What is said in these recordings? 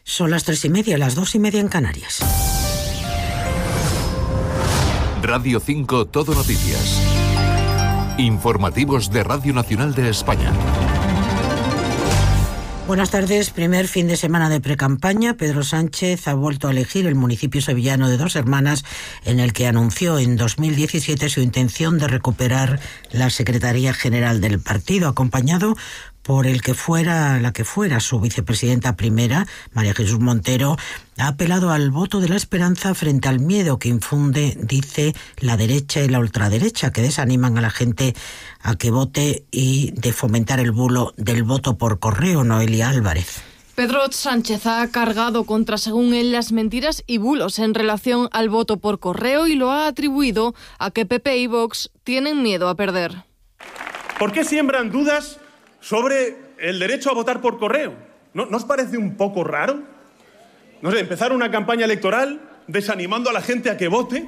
Son las 3:30, las 2:30 en Canarias. Radio 5 Todo Noticias. Informativos de Radio Nacional de España. Buenas tardes. Primer fin de semana de precampaña. Pedro Sánchez ha vuelto a elegir el municipio sevillano de Dos Hermanas, en el que anunció en 2017 su intención de recuperar la Secretaría General del partido, acompañado por la que fuera su vicepresidenta primera, María Jesús Montero. Ha apelado al voto de la esperanza frente al miedo que infunde, dice, la derecha y la ultraderecha, que desaniman a la gente a que vote, y de fomentar el bulo del voto por correo. Noelia Álvarez. Pedro Sánchez ha cargado contra, según él, las mentiras y bulos en relación al voto por correo y lo ha atribuido a que PP y Vox tienen miedo a perder. ¿Por qué siembran dudas sobre el derecho a votar por correo? ¿No os parece un poco raro? No sé, empezar una campaña electoral desanimando a la gente a que vote.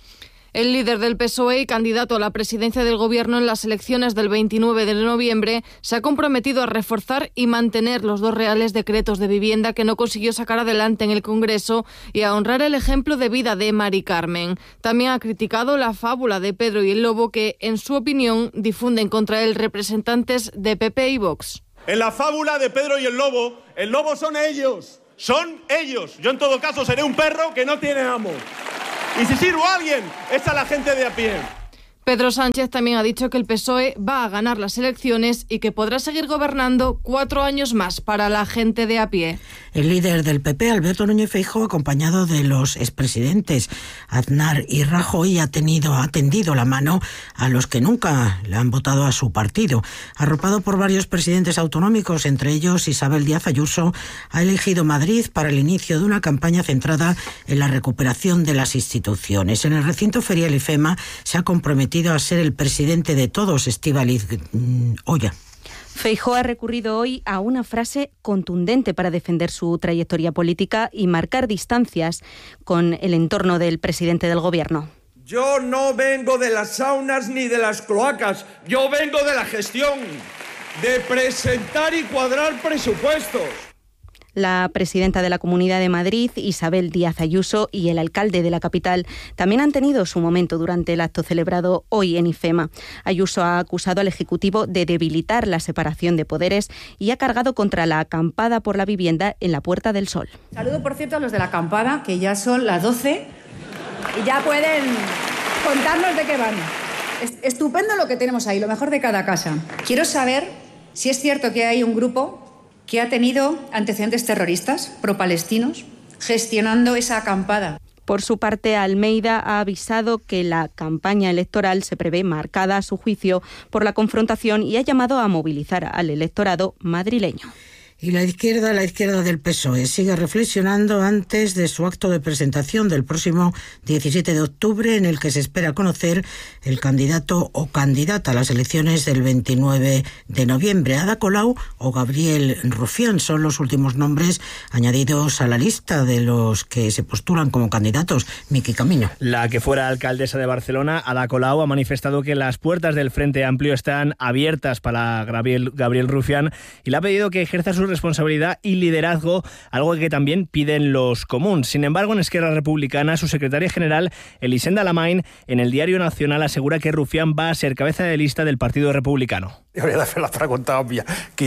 El líder del PSOE y candidato a la presidencia del Gobierno en las elecciones del 29 de noviembre se ha comprometido a reforzar y mantener los 2 reales decretos de vivienda que no consiguió sacar adelante en el Congreso y a honrar el ejemplo de vida de Mari Carmen. También ha criticado la fábula de Pedro y el Lobo que, en su opinión, difunden contra él representantes de PP y Vox. En la fábula de Pedro y el lobo son ellos. Son ellos. Yo en todo caso seré un perro que no tiene amo. Y si sirvo a alguien, es a la gente de a pie. Pedro Sánchez también ha dicho que el PSOE va a ganar las elecciones y que podrá seguir gobernando 4 años más para la gente de a pie. El líder del PP, Alberto Núñez Feijóo, acompañado de los expresidentes Aznar y Rajoy, ha tendido la mano a los que nunca le han votado a su partido. Arropado por varios presidentes autonómicos, entre ellos Isabel Díaz Ayuso, ha elegido Madrid para el inicio de una campaña centrada en la recuperación de las instituciones. En el recinto ferial IFEMA se ha comprometido a ser el presidente de todos, Estíbaliz Oya. Feijóo ha recurrido hoy a una frase contundente para defender su trayectoria política y marcar distancias con el entorno del presidente del Gobierno. Yo no vengo de las saunas ni de las cloacas, yo vengo de la gestión, de presentar y cuadrar presupuestos. La presidenta de la Comunidad de Madrid, Isabel Díaz Ayuso, y el alcalde de la capital también han tenido su momento durante el acto celebrado hoy en IFEMA. Ayuso ha acusado al Ejecutivo de debilitar la separación de poderes y ha cargado contra la acampada por la vivienda en la Puerta del Sol. Saludo, por cierto, a los de la acampada, que ya son las 12 y ya pueden contarnos de qué van. Estupendo lo que tenemos ahí, lo mejor de cada casa. Quiero saber si es cierto que hay un grupo que ha tenido antecedentes terroristas pro-palestinos gestionando esa acampada. Por su parte, Almeida ha avisado que la campaña electoral se prevé marcada, a su juicio, por la confrontación y ha llamado a movilizar al electorado madrileño. Y la izquierda del PSOE sigue reflexionando antes de su acto de presentación del próximo 17 de octubre, en el que se espera conocer el candidato o candidata a las elecciones del 29 de noviembre. Ada Colau o Gabriel Rufián son los últimos nombres añadidos a la lista de los que se postulan como candidatos. Miki Camino. La que fuera alcaldesa de Barcelona, Ada Colau, ha manifestado que las puertas del Frente Amplio están abiertas para Gabriel Rufián y le ha pedido que ejerza su responsabilidad y liderazgo, algo que también piden los comuns. Sin embargo, en Esquerra Republicana, su secretaria general, Elisenda Lamain, en el Diario Nacional asegura que Rufián va a ser cabeza de lista del Partido Republicano. Hauria de fer la pregunta òbvia.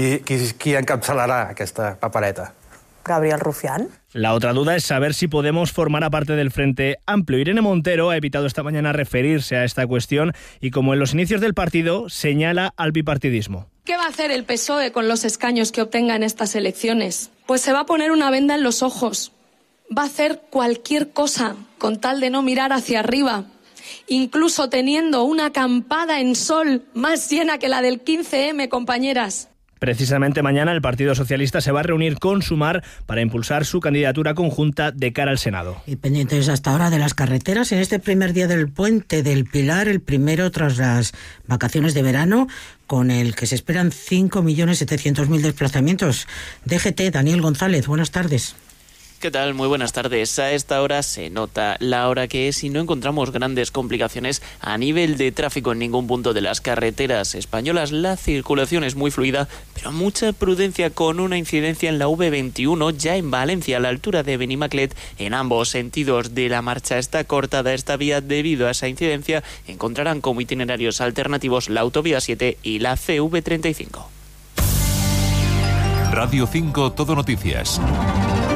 Qui encapçalarà aquesta papereta? Gabriel Rufián. La otra duda es saber si Podemos formará parte del Frente Amplio. Irene Montero ha evitado esta mañana referirse a esta cuestión y, como en los inicios del partido, señala al bipartidismo. ¿Qué va a hacer el PSOE con los escaños que obtenga en estas elecciones? Pues se va a poner una venda en los ojos. Va a hacer cualquier cosa con tal de no mirar hacia arriba, incluso teniendo una acampada en sol más llena que la del 15M, compañeras. Precisamente mañana el Partido Socialista se va a reunir con Sumar para impulsar su candidatura conjunta de cara al Senado. Y pendientes hasta ahora de las carreteras en este primer día del Puente del Pilar, el primero tras las vacaciones de verano, con el que se esperan 5.700.000 desplazamientos. DGT, Daniel González, buenas tardes. ¿Qué tal? Muy buenas tardes. A esta hora se nota la hora que es y no encontramos grandes complicaciones a nivel de tráfico en ningún punto de las carreteras españolas. La circulación es muy fluida, pero mucha prudencia con una incidencia en la V21 ya en Valencia, a la altura de Benimaclet. En ambos sentidos de la marcha está cortada esta vía. Debido a esa incidencia encontrarán como itinerarios alternativos la autovía 7 y la CV35. Radio 5 Todo Noticias.